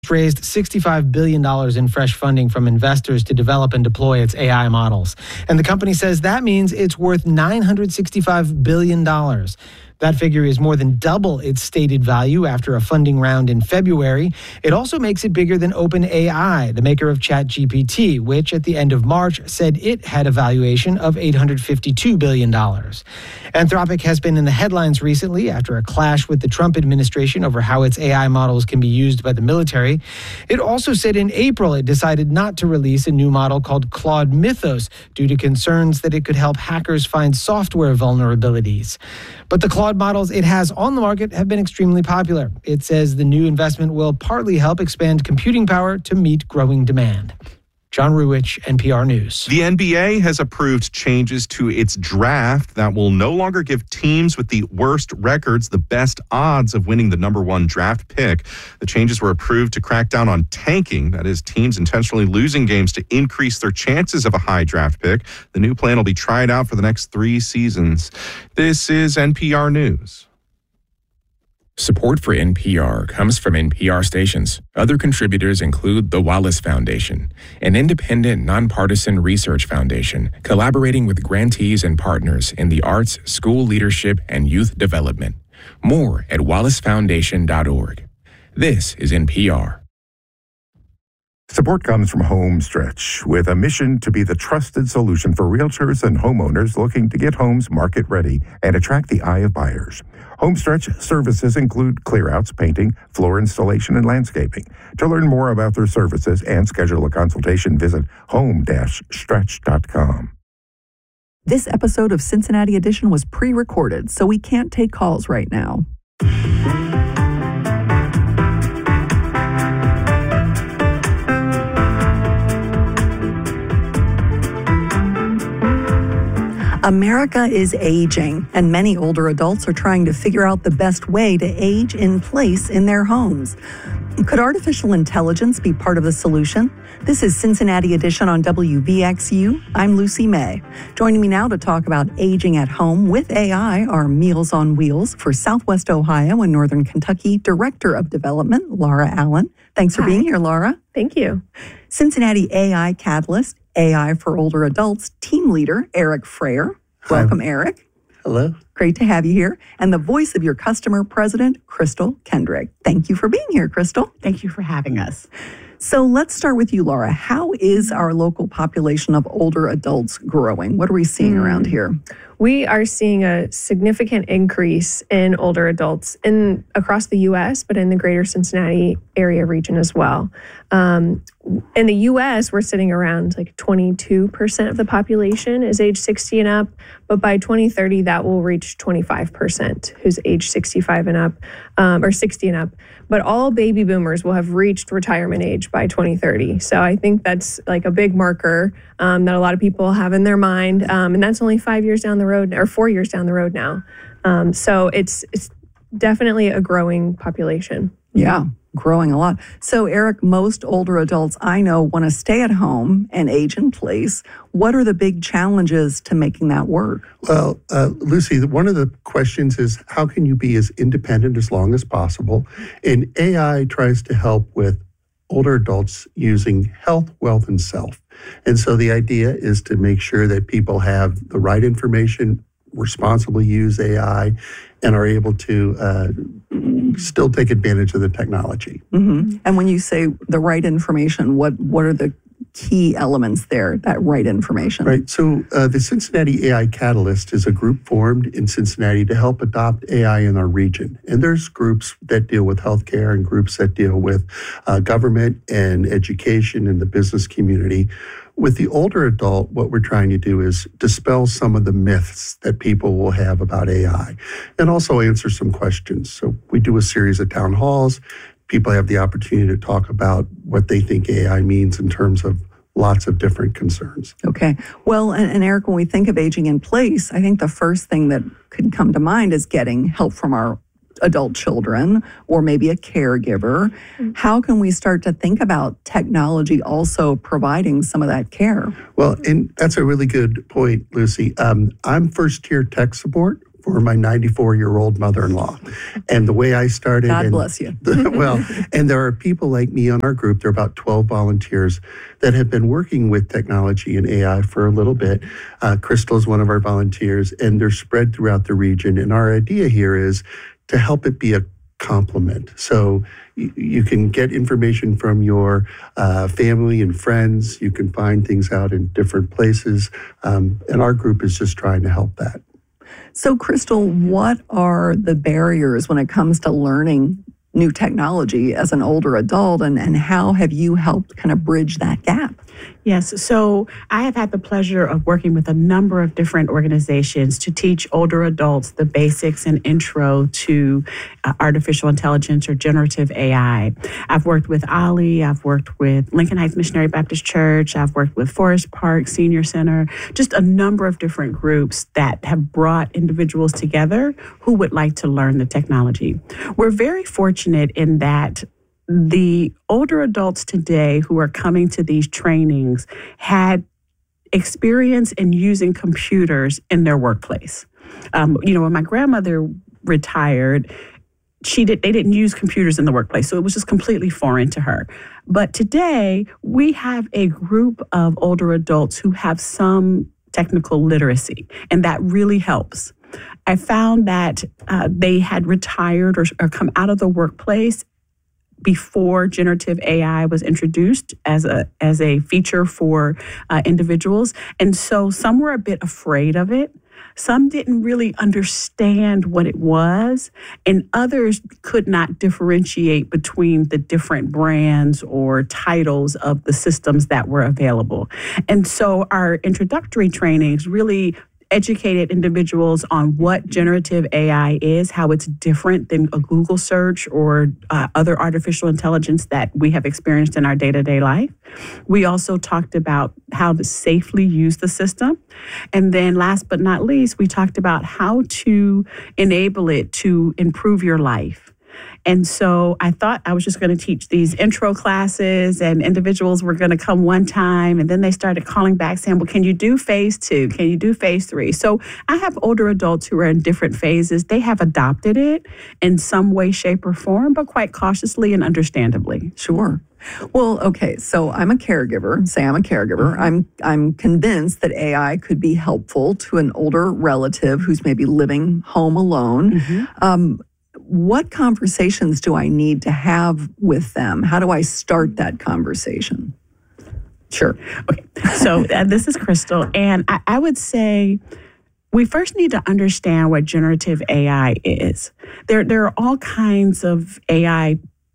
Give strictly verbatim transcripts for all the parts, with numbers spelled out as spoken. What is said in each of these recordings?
raised sixty-five billion dollars in fresh funding from investors to develop and deploy its A I models. And the company says that means it's worth nine hundred sixty-five billion dollars. That figure is more than double its stated value after a funding round in February. It also makes it bigger than OpenAI, the maker of ChatGPT, which at the end of March said it had a valuation of eight hundred fifty-two billion dollars. Anthropic has been in the headlines recently after a clash with the Trump administration over how its A I models can be used by the military. It also said in April it decided not to release a new model called Claude Mythos due to concerns that it could help hackers find software vulnerabilities. But the Claude models it has on the market have been extremely popular. It says the new investment will partly help expand computing power to meet growing demand. John Ruwich, N P R News. The N B A has approved changes to its draft that will no longer give teams with the worst records the best odds of winning the number one draft pick. The changes were approved to crack down on tanking, that is, teams intentionally losing games to increase their chances of a high draft pick. The new plan will be tried out for the next three seasons. This is N P R News. Support for N P R comes from N P R stations. Other contributors include the Wallace Foundation, an independent, nonpartisan research foundation collaborating with grantees and partners in the arts, school leadership, and youth development. More at wallace foundation dot org. This is N P R. Support comes from Homestretch, with a mission to be the trusted solution for realtors and homeowners looking to get homes market ready and attract the eye of buyers. Homestretch services include clearouts, painting, floor installation, and landscaping. To learn more about their services and schedule a consultation, visit home dash stretch dot com. This episode of Cincinnati Edition was pre-recorded, so we can't take calls right now. America is aging, and many older adults are trying to figure out the best way to age in place in their homes. Could artificial intelligence be part of the solution? This is Cincinnati Edition on W V X U. I'm Lucy May. Joining me now to talk about aging at home with A I are Meals on Wheels for Southwest Ohio and Northern Kentucky Director of Development, Laura Allen. Thanks for Hi. being here, Laura. Thank you. Cincinnati A I Catalyst, A I for Older Adults Team Leader, Eric Frayer. Welcome, Hi. Eric. Hello. Great to have you here. And the voice of your customer president, Crystal Kendrick. Thank you for being here, Crystal. Thank you for having us. So let's start with you, Laura. How is our local population of older adults growing? What are we seeing mm. around here? We are seeing a significant increase in older adults in across the U S, but in the greater Cincinnati area region as well. Um, in the U S, we're sitting around like twenty-two percent of the population is age sixty and up, but by twenty thirty, that will reach twenty-five percent who's age sixty-five and up, um, or sixty and up. But all baby boomers will have reached retirement age by twenty thirty. So I think that's like a big marker um, that a lot of people have in their mind. Um, and that's only five years down the road, or four years down the road now. Um, so it's it's definitely a growing population. Yeah, growing a lot. So Eric, most older adults I know want to stay at home and age in place. What are the big challenges to making that work? Well, uh, Lucy, one of the questions is how can you be as independent as long as possible? And A I tries to help with older adults using health, wealth, and self. And so the idea is to make sure that people have the right information, responsibly use A I, and are able to uh, still take advantage of the technology. Mm-hmm. And when you say the right information, what what are the key elements there, that right information? Right. So uh, the Cincinnati A I Catalyst is a group formed in Cincinnati to help adopt A I in our region. And there's groups that deal with healthcare and groups that deal with uh, government and education and the business community. With the older adult, what we're trying to do is dispel some of the myths that people will have about A I and also answer some questions. So we do a series of town halls. People have the opportunity to talk about what they think A I means in terms of lots of different concerns. Okay. Well, and, and Eric, when we think of aging in place, I think the first thing that could come to mind is getting help from our adult children or maybe a caregiver. Mm-hmm. How can we start to think about technology also providing some of that care? Well, and that's a really good point, Lucy. Um, I'm first-tier tech support for my ninety-four-year-old mother-in-law. And the way I started... God and, bless you. Well, and there are people like me on our group, there are about twelve volunteers that have been working with technology and A I for a little bit. Uh, Crystal is one of our volunteers, and they're spread throughout the region. And our idea here is to help it be a complement. So you, you can get information from your uh, family and friends. You can find things out in different places. Um, and our group is just trying to help that. So, Crystal, what are the barriers when it comes to learning new technology as an older adult, and, and how have you helped kind of bridge that gap? Yes, so I have had the pleasure of working with a number of different organizations to teach older adults the basics and intro to uh, artificial intelligence or generative A I. I've worked with Ollie, I've worked with Lincoln Heights Missionary Baptist Church, I've worked with Forest Park Senior Center, just a number of different groups that have brought individuals together who would like to learn the technology. We're very fortunate in that the older adults today who are coming to these trainings had experience in using computers in their workplace. Um, you know, when my grandmother retired, she did, they didn't use computers in the workplace, so it was just completely foreign to her. But today, we have a group of older adults who have some technical literacy, and that really helps. I found that uh, they had retired or, or come out of the workplace before generative A I was introduced as a as a feature for uh, individuals. And so some were a bit afraid of it. Some didn't really understand what it was, and others could not differentiate between the different brands or titles of the systems that were available. And so our introductory trainings really educated individuals on what generative A I is, how it's different than a Google search or uh, other artificial intelligence that we have experienced in our day-to-day life. We also talked about how to safely use the system. And then last but not least, we talked about how to enable it to improve your life. And so I thought I was just going to teach these intro classes, and individuals were going to come one time, and then they started calling back saying, well, can you do phase two? Can you do phase three? So I have older adults who are in different phases. They have adopted it in some way, shape, or form, but quite cautiously and understandably. Sure. Well, okay, so I'm a caregiver. Say I'm a caregiver. I'm I'm convinced that A I could be helpful to an older relative who's maybe living home alone. Mm-hmm. Um, What conversations do I need to have with them? How do I start that conversation? Sure. Okay. So uh, this is Crystal, and I, I would say we first need to understand what generative A I is. There, there are all kinds of A I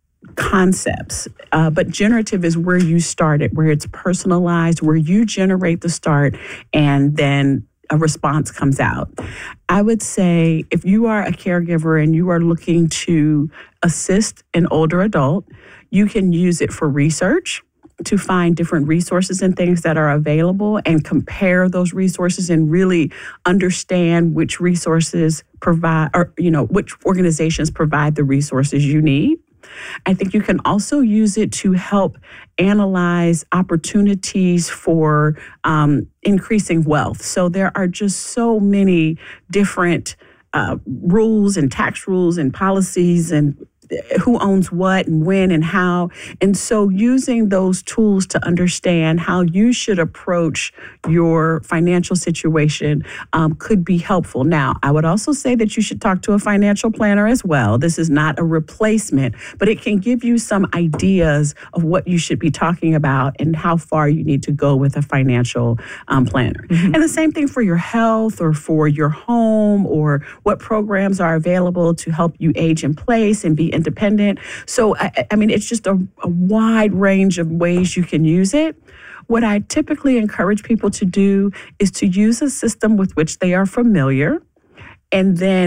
concepts, uh, but generative is where you start it, where it's personalized, where you generate the start, and then a response comes out. I would say if you are a caregiver and you are looking to assist an older adult, you can use it for research to find different resources and things that are available and compare those resources and really understand which resources provide, or, you know, which organizations provide the resources you need. I think you can also use it to help analyze opportunities for um, increasing wealth. So there are just so many different uh, rules and tax rules and policies and who owns what and when and how. And so using those tools to understand how you should approach your financial situation um, could be helpful. Now, I would also say that you should talk to a financial planner as well. This is not a replacement, but it can give you some ideas of what you should be talking about and how far you need to go with a financial um, planner. Mm-hmm. And the same thing for your health or for your home, or what programs are available to help you age in place and be independent. So, I, I mean, it's just a, a wide range of ways you can use it. What I typically encourage people to do is to use a system with which they are familiar, and then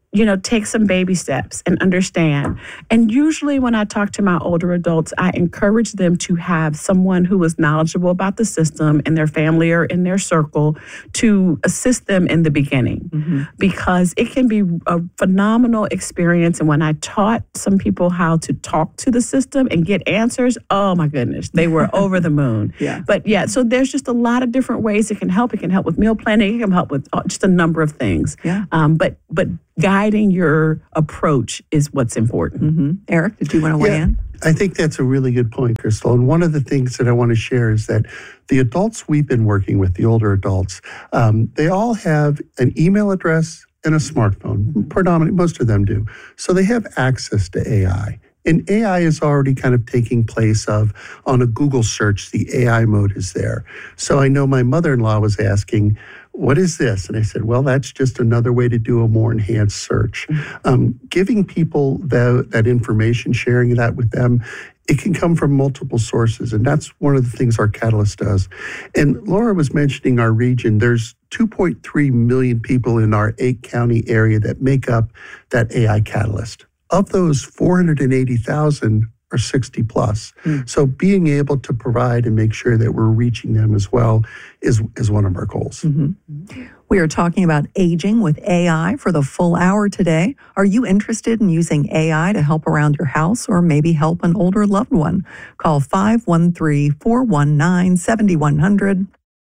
you know, take some baby steps and understand. And usually when I talk to my older adults, I encourage them to have someone who is knowledgeable about the system in their family or in their circle to assist them in the beginning, mm-hmm. because it can be a phenomenal experience. And when I taught some people how to talk to the system and get answers, oh my goodness, they were over the moon. Yeah. But yeah, so there's just a lot of different ways it can help. It can help with meal planning. It can help with just a number of things. Yeah. Um, but but guiding your approach is what's important. Mm-hmm. Eric, did you want to weigh Yeah, in? I think that's a really good point, Crystal. And one of the things that I want to share is that the adults we've been working with, the older adults, um, they all have an email address and a smartphone. Predominantly, most of them do. So they have access to A I. And A I is already kind of taking place of, on a Google search, the A I mode is there. So I know my mother-in-law was asking, what is this? And I said, well, that's just another way to do a more enhanced search. Um, giving people the, that information, sharing that with them, it can come from multiple sources. And that's one of the things our Catalyst does. And Laura was mentioning our region. There's two point three million people in our eight county area that make up that A I Catalyst. Of those, four hundred eighty thousand are sixty plus. Mm. So being able to provide and make sure that we're reaching them as well is, is one of our goals. Mm-hmm. We are talking about aging with A I for the full hour today. Are you interested in using A I to help around your house or maybe help an older loved one? Call five one three, four one nine, seven one zero zero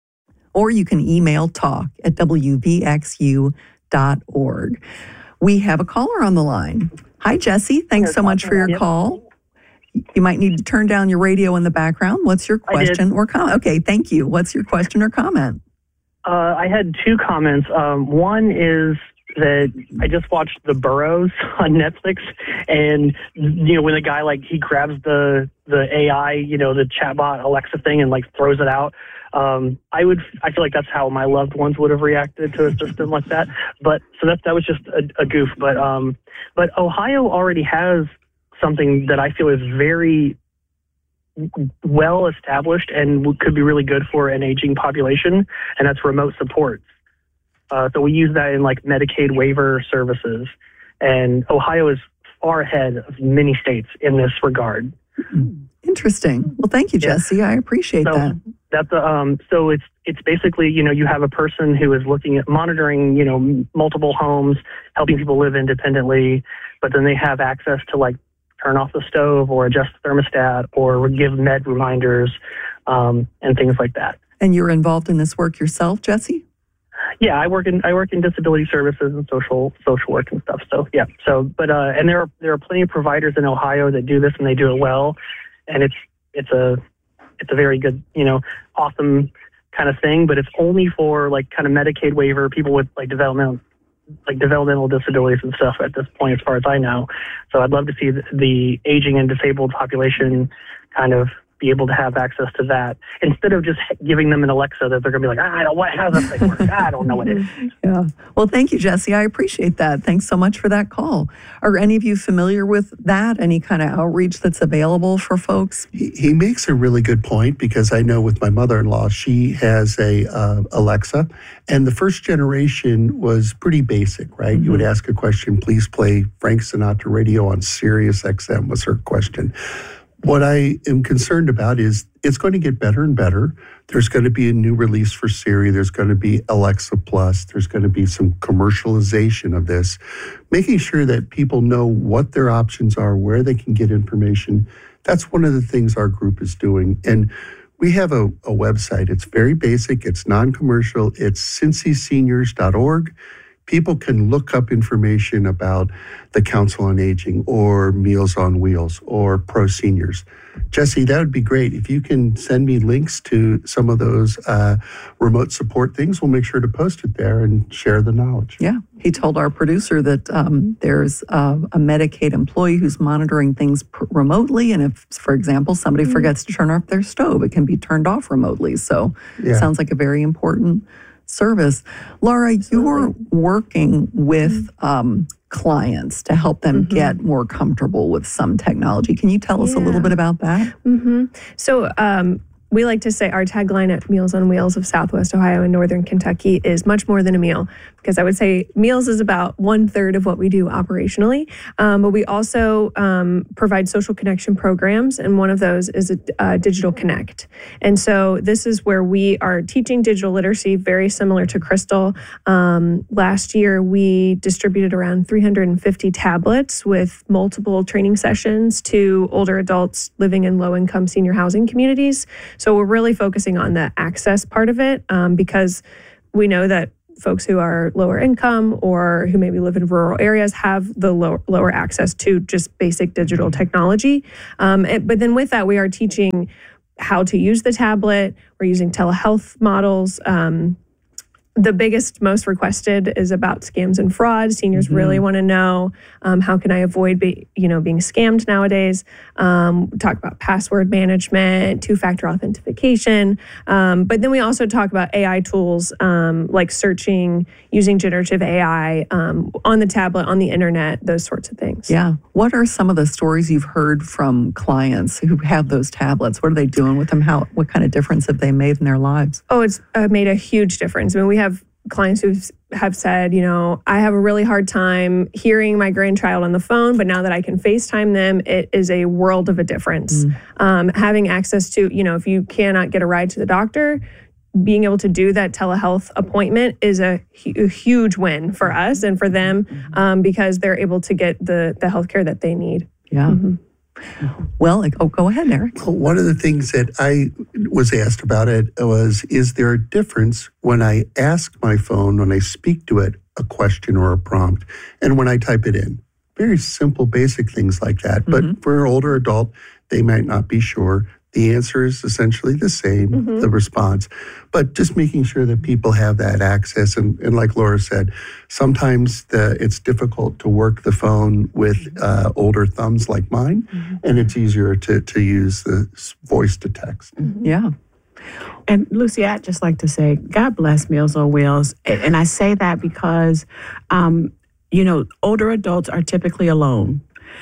or you can email talk at w v x u dot org. We have a caller on the line. Hi, Jesse. Thanks so much for your call. You might need to turn down your radio in the background. What's your question or comment? Okay, thank you. What's your question or comment? Uh, I had two comments. Um, one is that I just watched The Burrows on Netflix, and you know when the guy like he grabs the the A I, you know the chatbot Alexa thing, and like throws it out. Um, I would, I feel like that's how my loved ones would have reacted to a system like that. But so that that was just a, a goof. But um, but Ohio already has something that I feel is very well established and could be really good for an aging population, and that's remote supports. Uh, so we use that in like Medicaid waiver services, and Ohio is far ahead of many states in this regard. Interesting. Well, thank you, Jesse. Yeah. I appreciate so that. That's a, um, so it's it's basically, you know, you have a person who is looking at monitoring, you know, multiple homes, helping people live independently, but then they have access to like turn off the stove or adjust the thermostat or give med reminders um, and things like that. And you're involved in this work yourself, Jesse? Yeah, I work in I work in disability services and social social work and stuff. So yeah, so but uh, and there are there are plenty of providers in Ohio that do this and they do it well, and it's it's a it's a very good, you know, awesome kind of thing. But it's only for like kind of Medicaid waiver people with like developmental like developmental disabilities and stuff at this point, as far as I know. So I'd love to see the, the aging and disabled population kind of be able to have access to that instead of just giving them an Alexa that they're going to be like, ah, I don't what how does that thing work? I don't know what it is. Yeah. Well, thank you, Jesse. I appreciate that. Thanks so much for that call. Are any of you familiar with that? Any kind of outreach that's available for folks? He, he makes a really good point because I know with my mother-in-law, she has a uh, Alexa, and the first generation was pretty basic, right? Mm-hmm. You would ask a question, please play Frank Sinatra radio on Sirius X M was her question. What I am concerned about is it's going to get better and better. There's going to be a new release for Siri. There's going to be Alexa Plus. There's going to be some commercialization of this, making sure that people know what their options are, where they can get information. That's one of the things our group is doing. And we have a, a website. It's very basic. It's non-commercial. It's cincy seniors dot org. People can look up information about the Council on Aging or Meals on Wheels or Pro Seniors. Jesse, that would be great. If you can send me links to some of those uh, remote support things, we'll make sure to post it there and share the knowledge. Yeah. He told our producer that um, there's uh, a Medicaid employee who's monitoring things pr- remotely. And if, for example, somebody mm-hmm. forgets to turn off their stove, it can be turned off remotely. So yeah. It sounds like a very important service. Laura, you're working with um, clients to help them mm-hmm. get more comfortable with some technology. Can you tell yeah. us a little bit about that? Mm-hmm. So um, we like to say our tagline at Meals on Wheels of Southwest Ohio and Northern Kentucky is much more than a meal. because I would say meals is about one third of what we do operationally. Um, but we also um, provide social connection programs, and one of those is a, a Digital Connect. And so this is where we are teaching digital literacy, very similar to Crystal. Um, last year, we distributed around three hundred fifty tablets with multiple training sessions to older adults living in low-income senior housing communities. So we're really focusing on the access part of it um, because we know that folks who are lower income or who maybe live in rural areas have the low, lower access to just basic digital technology. Um, and, but then with that, we are teaching how to use the tablet. We're using telehealth models. Um, the biggest, most requested is about scams and fraud. Seniors mm-hmm. really want to know um, how can I avoid be, you know, being scammed nowadays. Um, we talk about password management, two-factor authentication. Um, but then we also talk about A I tools um, like searching, using generative A I um, on the tablet, on the internet, those sorts of things. Yeah. What are some of the stories you've heard from clients who have those tablets? What are they doing with them? How? What kind of difference have they made in their lives? Oh, it's uh, made a huge difference. I mean, we have clients who have said, you know, I have a really hard time hearing my grandchild on the phone, but now that I can FaceTime them, it is a world of a difference. Mm. Um, having access to, you know, if you cannot get a ride to the doctor, being able to do that telehealth appointment is a, hu- a huge win for us and for them um, because they're able to get the, the healthcare that they need. Yeah. Mm-hmm. Well, like, oh, go ahead, Eric. Well, one of the things that I was asked about it was, is there a difference when I ask my phone, when I speak to it, a question or a prompt, and when I type it in? Very simple, basic things like that. Mm-hmm. But for an older adult, they might not be sure. The answer is essentially the same, mm-hmm. the response. But just making sure that people have that access. And, and like Laura said, sometimes the, it's difficult to work the phone with uh, older thumbs like mine, mm-hmm. and it's easier to, to use the voice to text. Mm-hmm. Yeah. And Lucy, I'd just like to say, God bless Meals on Wheels. And I say that because, um, you know, older adults are typically alone.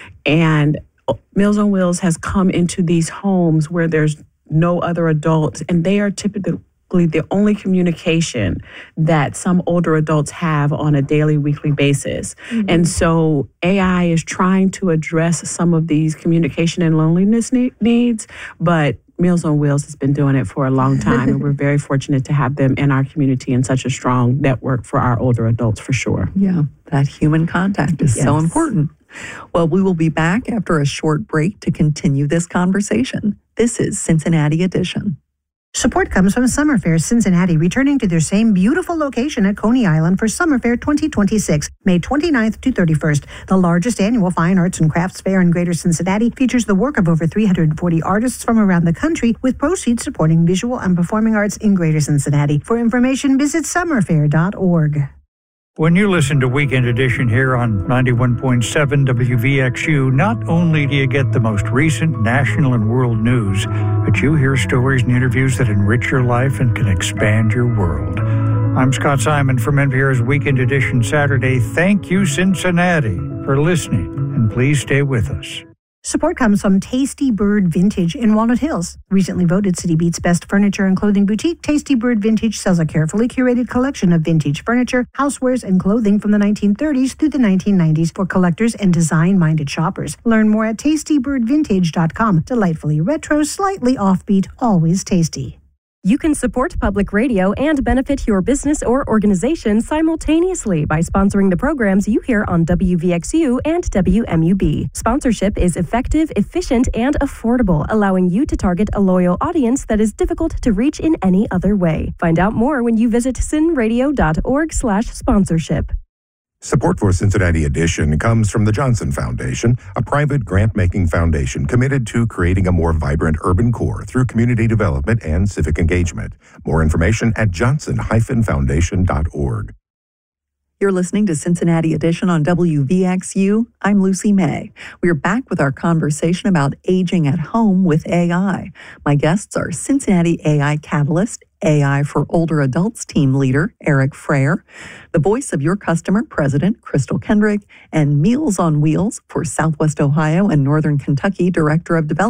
And Meals on Wheels has come into these homes where there's no other adults, and they are typically the only communication that some older adults have on a daily, weekly basis. Mm-hmm. And so A I is trying to address some of these communication and loneliness ne- needs, but Meals on Wheels has been doing it for a long time, and we're very fortunate to have them in our community and such a strong network for our older adults, for sure. Yeah, that human contact is yes. so important. Well, we will be back after a short break to continue this conversation. This is Cincinnati Edition. Support comes from Summer Fair Cincinnati, returning to their same beautiful location at Coney Island for Summer Fair twenty twenty-six, May twenty-ninth to thirty-first. The largest annual fine arts and crafts fair in Greater Cincinnati features the work of over three hundred forty artists from around the country, with proceeds supporting visual and performing arts in Greater Cincinnati. For information, visit summer fair dot org. When you listen to Weekend Edition here on ninety-one point seven W V X U, not only do you get the most recent national and world news, but you hear stories and interviews that enrich your life and can expand your world. I'm Scott Simon from N P R's Weekend Edition Saturday. Thank you, Cincinnati, for listening, and please stay with us. Support comes from Tasty Bird Vintage in Walnut Hills. Recently voted City Beat's best furniture and clothing boutique, Tasty Bird Vintage sells a carefully curated collection of vintage furniture, housewares, and clothing from the nineteen thirties through the nineteen nineties for collectors and design-minded shoppers. Learn more at tasty bird vintage dot com. Delightfully retro, slightly offbeat, always tasty. You can support public radio and benefit your business or organization simultaneously by sponsoring the programs you hear on W V X U and W M U B. Sponsorship is effective, efficient, and affordable, allowing you to target a loyal audience that is difficult to reach in any other way. Find out more when you visit cinradio dot org slash sponsorship. Support for Cincinnati Edition comes from the Johnson Foundation, a private grant-making foundation committed to creating a more vibrant urban core through community development and civic engagement. More information at johnson dash foundation dot org. You're listening to Cincinnati Edition on W V X U. I'm Lucy May. We're back with our conversation about aging at home with A I. My guests are Cincinnati A I Catalyst, A I for Older Adults team leader, Eric Frayer, the Voice of Your Customer president, Crystal Kendrick, and Meals on Wheels for Southwest Ohio and Northern Kentucky Director of Development,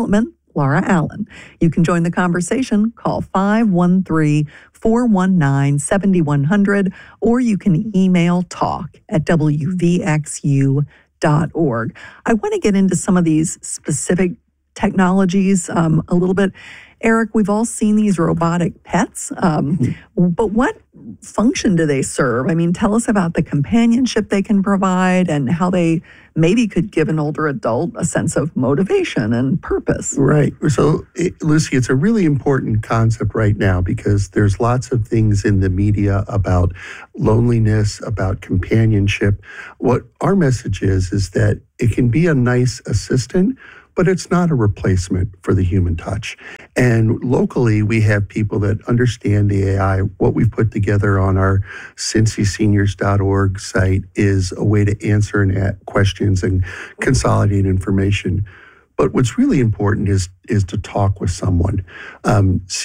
Laura Allen. You can join the conversation. Call five one three, four one nine, seven one zero zero or you can email talk at w v x u dot org. I want to get into some of these specific technologies um, a little bit. Eric, we've all seen these robotic pets, um, mm-hmm. but what function do they serve? I mean, tell us about the companionship they can provide and how they maybe could give an older adult a sense of motivation and purpose. Right. So, it, Lucy, it's a really important concept right now because there's lots of things in the media about loneliness, about companionship. What our message is, is that it can be a nice assistant, but it's not a replacement for the human touch. And locally, we have people that understand the A I. What we've put together on our cincy seniors dot org site is a way to answer and ask questions and consolidate information. But what's really important is, is to talk with someone. Um,